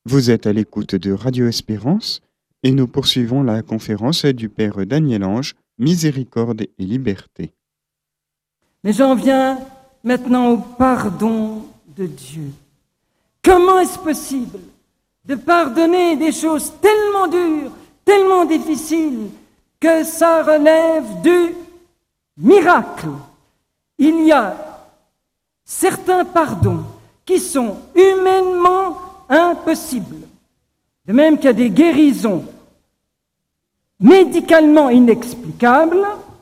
Vous êtes à l'écoute de Radio Espérance et nous poursuivons la conférence du Père Daniel Ange, Miséricorde et Liberté. Mais j'en viens maintenant au pardon de Dieu. Comment est-ce possible de pardonner des choses tellement dures, tellement difficiles, que ça relève du miracle? Il y a certains pardons qui sont humainement impossibles. De même qu'il y a des guérisons médicalement inexplicables,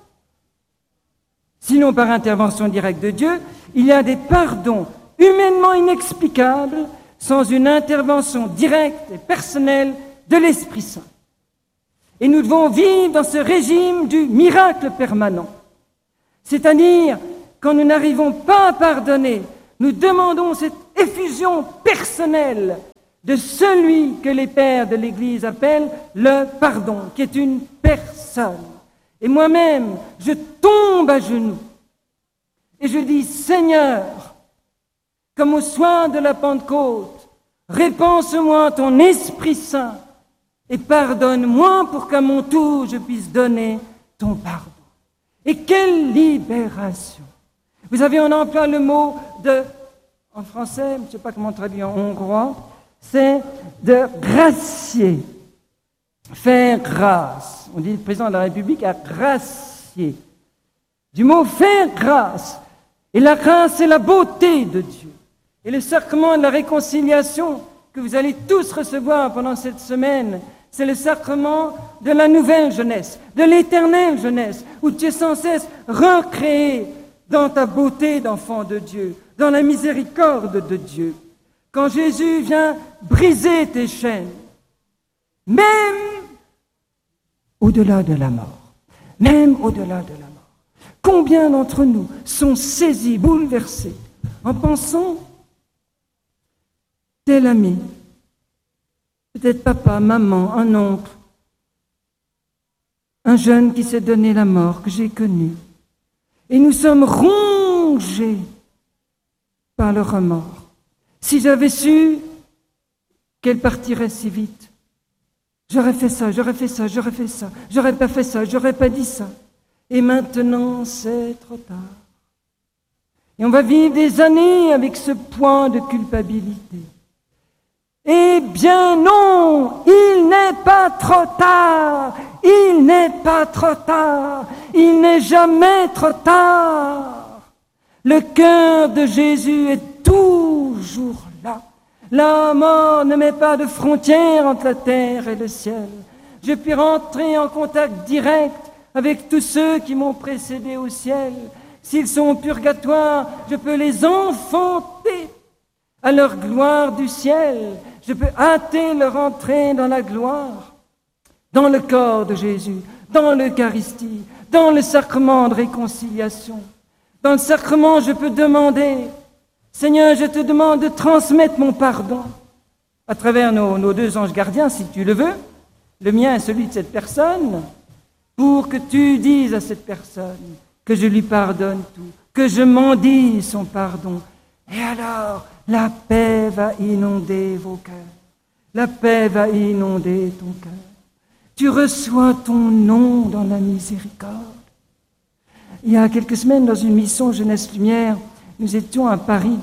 sinon par intervention directe de Dieu, il y a des pardons humainement inexplicables sans une intervention directe et personnelle de l'Esprit Saint. Et nous devons vivre dans ce régime du miracle permanent. C'est-à-dire, quand nous n'arrivons pas à pardonner, nous demandons cette effusion personnelle de celui que les pères de l'Église appellent le pardon, qui est une personne. Et moi-même, je tombe à genoux et je dis, Seigneur, comme au soir de la Pentecôte, répands sur moi ton Esprit Saint et pardonne-moi pour qu'à mon tour je puisse donner ton pardon. Et quelle libération! Vous savez, on emploie le mot en français, je ne sais pas comment traduire en hongrois, c'est de gracier, faire grâce. On dit le président de la République a gracié. Du mot faire grâce. Et la grâce, c'est la beauté de Dieu. Et le sacrement de la réconciliation que vous allez tous recevoir pendant cette semaine, c'est le sacrement de la nouvelle jeunesse, de l'éternelle jeunesse, où tu es sans cesse recréé dans ta beauté d'enfant de Dieu, dans la miséricorde de Dieu. Quand Jésus vient briser tes chaînes, même au-delà de la mort, même au-delà de la mort, combien d'entre nous sont saisis, bouleversés, en pensant tel ami, peut-être papa, maman, un oncle, un jeune qui s'est donné la mort, que j'ai connu. Et nous sommes rongés par le remords. Si j'avais su qu'elle partirait si vite, j'aurais fait ça, j'aurais pas fait ça, j'aurais pas dit ça. Et maintenant, c'est trop tard. Et on va vivre des années avec ce poids de culpabilité. Eh bien non, il n'est pas trop tard, il n'est pas trop tard, il n'est jamais trop tard. Le cœur de Jésus est toujours là. La mort ne met pas de frontière entre la terre et le ciel. Je puis rentrer en contact direct avec tous ceux qui m'ont précédé au ciel. S'ils sont au purgatoire, je peux les enfanter à leur gloire du ciel. Je peux hâter leur entrée dans la gloire, dans le corps de Jésus, dans l'Eucharistie, dans le sacrement de réconciliation. Dans le sacrement, je peux demander, Seigneur, je te demande de transmettre mon pardon à travers nos deux anges gardiens, si tu le veux. Le mien est celui de cette personne, pour que tu dises à cette personne que je lui pardonne tout, que je mendie son pardon. Et alors, la paix va inonder vos cœurs. La paix va inonder ton cœur. Tu reçois ton nom dans la miséricorde. Il y a quelques semaines, dans une mission Jeunesse Lumière, nous étions à Paris,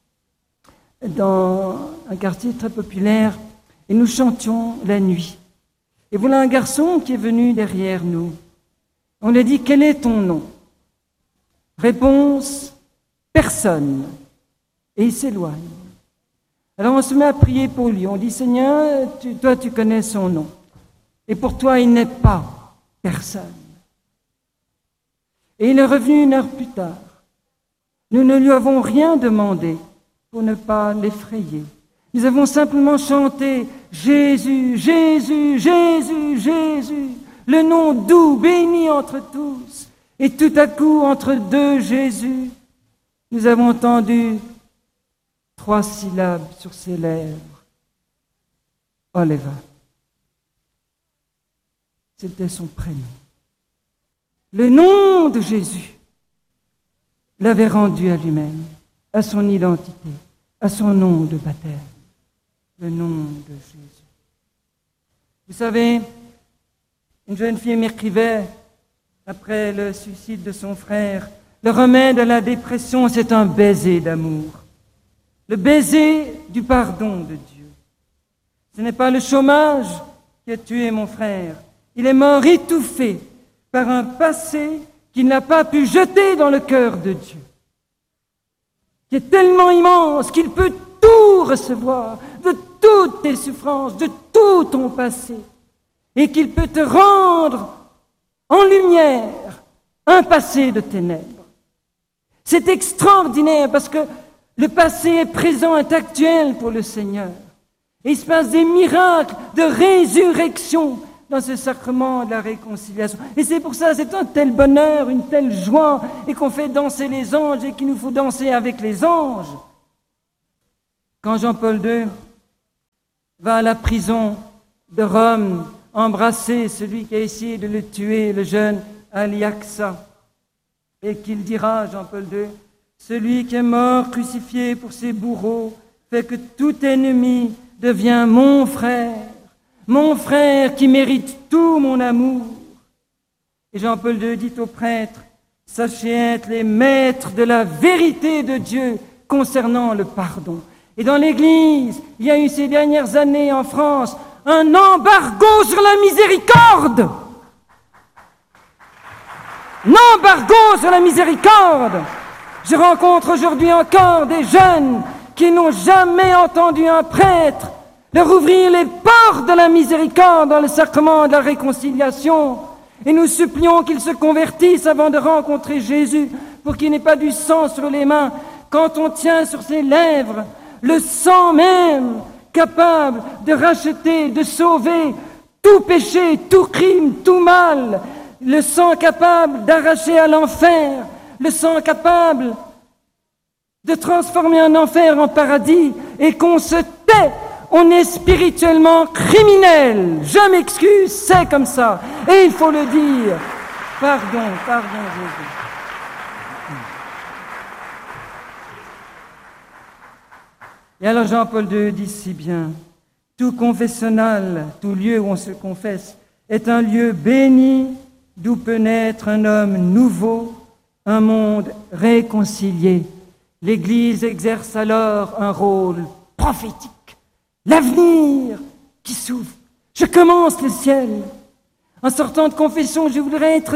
dans un quartier très populaire, et nous chantions la nuit. Et voilà un garçon qui est venu derrière nous. On lui a dit, quel est ton nom? Réponse, personne. Et il s'éloigne. Alors on se met à prier pour lui. On dit, Seigneur, toi tu connais son nom. Et pour toi, il n'est pas personne. Et il est revenu 1 heure plus tard. Nous ne lui avons rien demandé pour ne pas l'effrayer. Nous avons simplement chanté Jésus, Jésus, Jésus, Jésus, le nom doux, béni entre tous. Et tout à coup, entre deux Jésus, nous avons entendu 3 syllabes sur ses lèvres. Oliver. C'était son prénom. Le nom de Jésus l'avait rendu à lui-même, à son identité, à son nom de baptême. le nom de Jésus. Vous savez, une jeune fille m'écrivait, après le suicide de son frère, le remède à la dépression, c'est un baiser d'amour. Le baiser du pardon de Dieu. Ce n'est pas le chômage qui a tué mon frère. Il est mort étouffé par un passé qu'il n'a pas pu jeter dans le cœur de Dieu, qui est tellement immense qu'il peut tout recevoir, de toutes tes souffrances, de tout ton passé, et qu'il peut te rendre en lumière un passé de ténèbres. C'est extraordinaire parce que le passé est présent, est actuel pour le Seigneur. Et il se passe des miracles de résurrection dans ce sacrement de la réconciliation. Et c'est pour ça, c'est un tel bonheur, une telle joie, et qu'on fait danser les anges et qu'il nous faut danser avec les anges. Quand Jean-Paul II va à la prison de Rome embrasser celui qui a essayé de le tuer, le jeune Ali Aqsa, et qu'il dira, Jean-Paul II, « Celui qui est mort crucifié pour ses bourreaux fait que tout ennemi devient mon frère qui mérite tout mon amour. » Et Jean-Paul II dit aux prêtres, « Sachez être les maîtres de la vérité de Dieu concernant le pardon. » Et dans l'Église, il y a eu ces dernières années en France un embargo sur la miséricorde. Un embargo sur la miséricorde. Je rencontre aujourd'hui encore des jeunes qui n'ont jamais entendu un prêtre leur ouvrir les portes de la miséricorde dans le sacrement de la réconciliation. Et nous supplions qu'ils se convertissent avant de rencontrer Jésus pour qu'il n'ait pas du sang sur les mains. Quand on tient sur ses lèvres le sang même capable de racheter, de sauver tout péché, tout crime, tout mal, le sang capable d'arracher à l'enfer, le sang capable de transformer un enfer en paradis, et qu'on se tait, on est spirituellement criminel. Je m'excuse, c'est comme ça, et il faut le dire. Pardon, Jésus. Et alors Jean-Paul II dit si bien, tout confessionnal, tout lieu où on se confesse, est un lieu béni d'où peut naître un homme nouveau, un monde réconcilié. L'Église exerce alors un rôle prophétique. L'avenir qui s'ouvre. Je commence le ciel. En sortant de confession, je voudrais être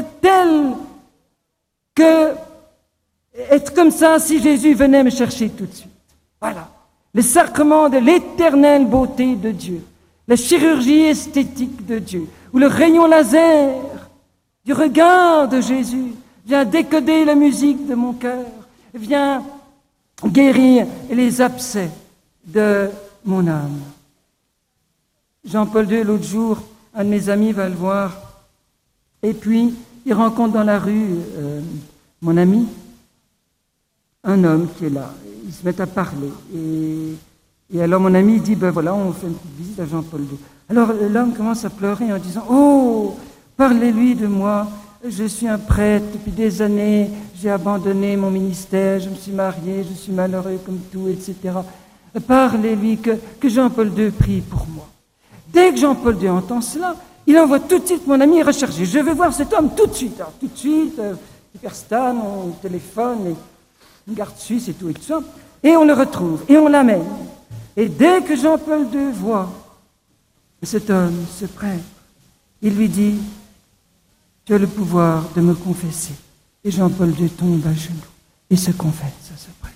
être comme ça si Jésus venait me chercher tout de suite. Voilà. Le sacrement de l'éternelle beauté de Dieu, la chirurgie esthétique de Dieu, ou le rayon laser du regard de Jésus vient décoder la musique de mon cœur, vient guérir les abcès de mon âme. Jean-Paul II, l'autre jour, un de mes amis va le voir, et puis il rencontre dans la rue mon ami, un homme qui est là. Ils se mettent à parler. Et alors mon ami dit, ben voilà, on fait une petite visite à Jean-Paul II. Alors l'homme commence à pleurer en disant, oh, parlez-lui de moi. Je suis un prêtre depuis des années, j'ai abandonné mon ministère, je me suis marié, je suis malheureux comme tout, etc. Parlez-lui que Jean-Paul II prie pour moi. Dès que Jean-Paul II entend cela, il envoie tout de suite mon ami rechercher. Je vais voir cet homme tout de suite. Alors tout de suite, Hyperstan, on téléphone, et une garde suisse et tout ça. Et on le retrouve, et on l'amène. Et dès que Jean-Paul II voit cet homme, ce prêtre, il lui dit, tu as le pouvoir de me confesser. Et Jean-Paul II tombe à genoux et se confesse à ce prêtre.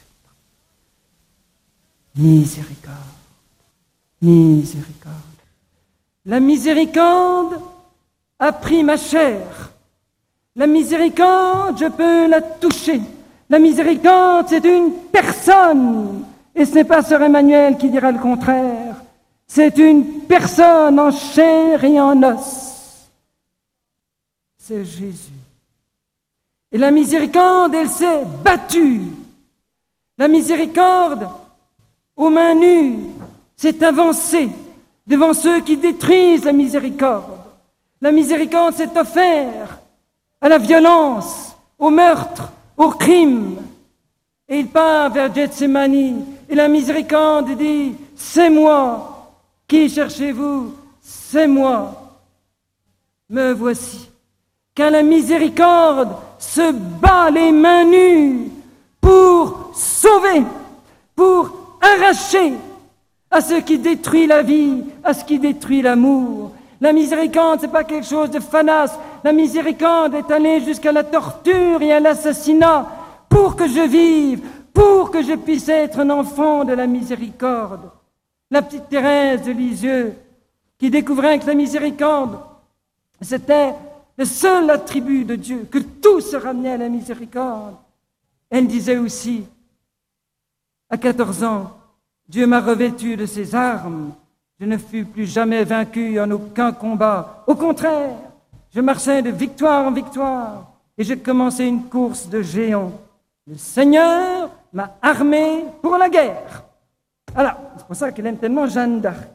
Miséricorde, miséricorde. La miséricorde a pris ma chair. La miséricorde, je peux la toucher. La miséricorde, c'est une personne. Et ce n'est pas sœur Emmanuel qui dira le contraire. C'est une personne en chair et en os. C'est Jésus. Et la miséricorde, elle s'est battue. La miséricorde, aux mains nues, s'est avancée devant ceux qui détruisent la miséricorde. La miséricorde s'est offerte à la violence, au meurtre, au crime. Et il part vers Gethsémani. Et la miséricorde dit, c'est moi, Qui cherchez-vous? C'est moi. Me voici. Car la miséricorde se bat les mains nues pour sauver, pour arracher à ce qui détruit la vie, à ce qui détruit l'amour. La miséricorde, c'est pas quelque chose de fanasse. La miséricorde est allée jusqu'à la torture et à l'assassinat pour que je vive, pour que je puisse être un enfant de la miséricorde. La petite Thérèse de Lisieux, qui découvrait que la miséricorde, c'était le seul attribut de Dieu, que tout se ramenait à la miséricorde. Elle disait aussi, à 14 ans, Dieu m'a revêtu de ses armes. Je ne fus plus jamais vaincu en aucun combat. Au contraire, je marchais de victoire en victoire et j'ai commencé une course de géants. Le Seigneur m'a armé pour la guerre. Alors, c'est pour ça qu'elle aime tellement Jeanne d'Arc.